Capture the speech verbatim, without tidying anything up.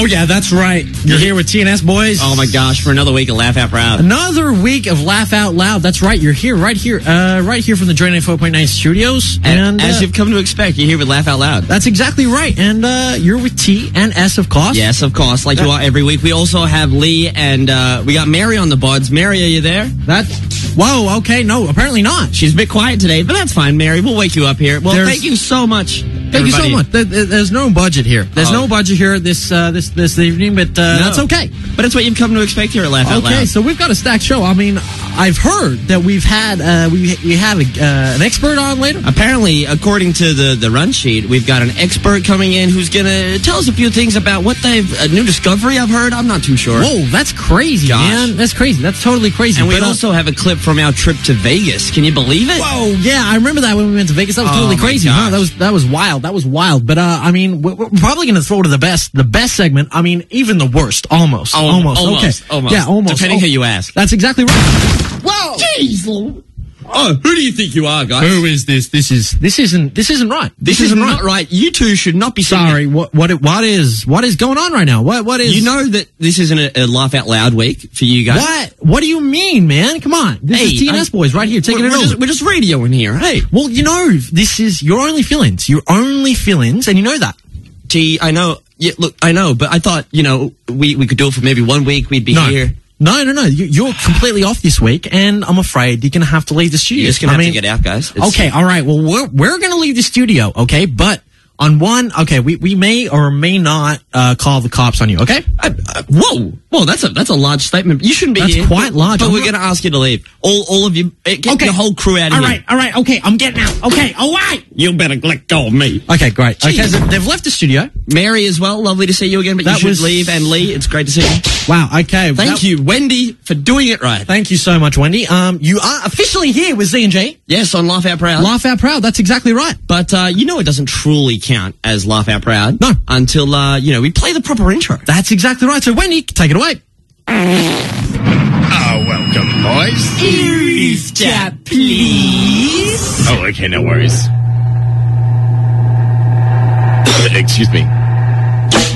Oh, yeah, that's right. You're here with T and S boys. Oh, my gosh, for another week of Laugh Out Loud. Another week of Laugh Out Loud. That's right. You're here, right here, uh, right here from the Joy ninety-four point nine studios. And, and as uh, you've come to expect, you're here with Laugh Out Loud. That's exactly right. And uh, you're with T and S, of course. Yes, of course, like that, you are every week. We also have Lee, and uh, we got Mary on the boards. Mary, are you there? That. Whoa, okay, no, apparently not. She's a bit quiet today, but that's fine, Mary. We'll wake you up here. Well, There's, thank you so much. Thank everybody. you so much. There, there's no budget here. There's oh. no budget here this uh, this this evening, but uh, no. that's okay. But it's what you've come to expect here at Laugh Out Loud. Okay, so we've got a stacked show. I mean, I've heard that we've had uh, we we have a, uh, an expert on later. Apparently, according to the the run sheet, we've got an expert coming in who's going to tell us a few things about what they've a new discovery. I've heard. I'm not too sure. Whoa, that's crazy, Gosh. man. That's crazy. That's totally crazy. And we but, uh, also have a clip from our trip to Vegas. Can you believe it? Whoa, yeah, I remember that when we went to Vegas. That was Oh, totally my crazy. gosh. Huh? That was that was wild. That was wild. But uh, I mean, we're, we're probably going to throw to the best, the best segment. I mean, even the worst, almost, Oh, almost, almost, okay, almost. yeah, almost. Depending oh, who you ask. That's exactly right. Whoa, Jeez. Oh, who do you think you are, guys? who is this? This is this isn't this isn't right. This, This is isn't not right. You two should not be singing. Sorry. What what what is what is going on right now? What what is? You know that this isn't a, a Laugh Out Loud week for you guys. what? What do you mean, man? Come on, this Hey, is T and S I- boys right here taking we're, it we're over. just, we're just radioing here. Hey, Well, you know, this is your only feelings. Your only feelings, and you know that. T, I know. Yeah, look, I know, but I thought, you know, we, we could do it for maybe one week. We'd be No. here. No, no, no. You, you're completely off this week, and I'm afraid you're going to have to leave the studio. You're just gonna I have mean, to get out, guys. It's- Okay, all right. Well, we're we're going to leave the studio, okay? But on one, okay, we, we may or may not uh, call the cops on you, okay? I, I, whoa, whoa, that's a that's a large statement. You shouldn't be That's here. quite large. But I'm we're not- going to ask you to leave. All all of you, eh, get Okay. the whole crew out of All here. right, all right, okay. I'm getting out. Okay, all right. You better let go of me. Okay, great. Okay, Jeez. so they've left the studio. Mary as well. Lovely to see you again, but That you should was- leave. And Lee, it's great to see you. Wow. Okay. Thank that- you, Wendy, for doing it right. Thank you so much, Wendy. Um, you are officially here with Z and J. Yes, on Laugh Out Proud. Laugh Out Proud. That's exactly right. But uh, you know it doesn't truly count as Laugh Out Proud. No. Until, uh, you know, we play the proper intro. That's exactly right. So, Wendy, take it away. Oh, welcome, boys. Lift please. Oh, okay, no worries. Excuse me.